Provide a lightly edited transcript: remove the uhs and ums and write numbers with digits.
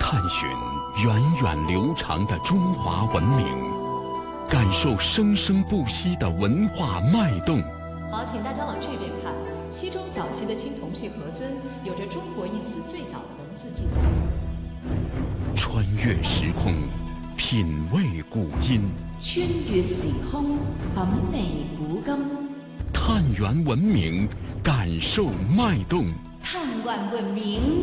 探寻源远流长的中华文明，感受生生不息的文化脉动。 好，请大家往这边看。西周早期的青铜器盒尊有着“中国”一词最早的文字记载。 穿越时空，品味古今。 穿越時空，品味古今。 探源文明，感受脈動。 探源文明。